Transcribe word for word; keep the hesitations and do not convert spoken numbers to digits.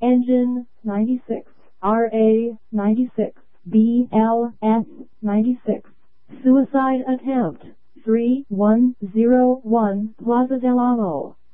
Engine ninety-six, R A ninety-six, B L S ninety-six. Suicide attempt three one zero one Plaza del Amo.